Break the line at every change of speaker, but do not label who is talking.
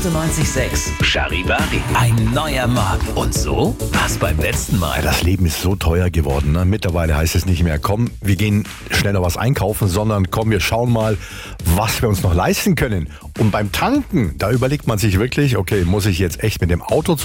98,6. Charivari. Ein neuer Mob. Und so war's beim letzten Mal.
Das Leben ist so teuer geworden. Ne? Mittlerweile heißt es nicht mehr, komm, wir gehen schneller was einkaufen, sondern komm, wir schauen mal, was wir uns noch leisten können. Und beim Tanken, da überlegt man sich wirklich, okay, muss ich jetzt echt mit dem Auto